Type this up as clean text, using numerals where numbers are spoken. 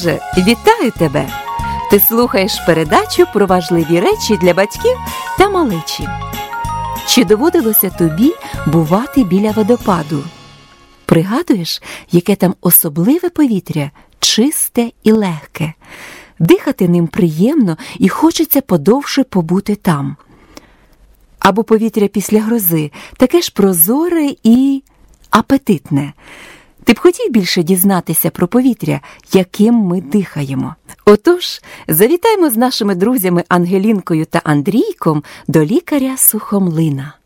Друже, вітаю тебе! Ти слухаєш передачу про важливі речі для батьків та малечі. Чи доводилося тобі бувати біля водопаду? Пригадуєш, яке там особливе повітря, чисте і легке? Дихати ним приємно і хочеться подовше побути там. Або повітря після грози, таке ж прозоре і апетитне. Ти б хотів більше дізнатися про повітря, яким ми дихаємо? Отож, завітаємо з нашими друзями Ангелінкою та Андрійком до лікаря Сухомлина.